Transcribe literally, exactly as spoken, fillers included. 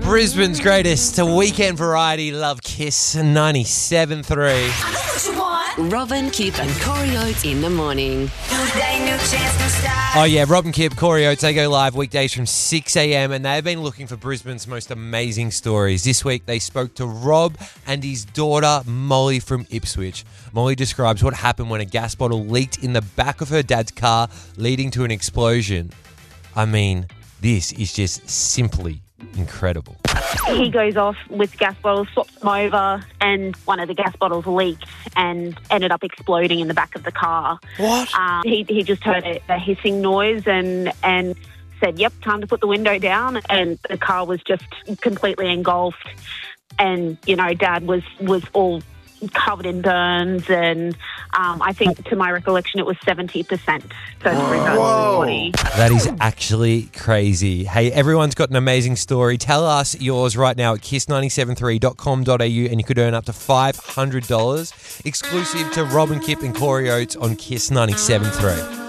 Brisbane's greatest weekend variety, Love Kiss ninety-seven point three. Robin, Kip and Corey Oates in the morning. Oh yeah, Rob and Kip, Corey Oates, they go live weekdays from six a.m. and they've been looking for Brisbane's most amazing stories. This week they spoke to Rob and his daughter Molly from Ipswich. Molly describes what happened when a gas bottle leaked in the back of her dad's car, leading to an explosion. I mean, this is just simply incredible. He goes off with gas bottles, swaps them over, and one of the gas bottles leaked and ended up exploding in the back of the car. What? Um, he he just heard a, a hissing noise and and said, "Yep, time to put the window down." And the car was just completely engulfed. And you know, Dad was was all covered in burns, and um, I think, to my recollection, it was seventy percent first degree burns in his body. That is actually crazy. Hey, everyone's got an amazing story. Tell us yours right now at kiss nine seven three dot com dot a u and you could earn up to five hundred dollars exclusive to Rob and Kip and Corey Oates on Kiss ninety-seven point three.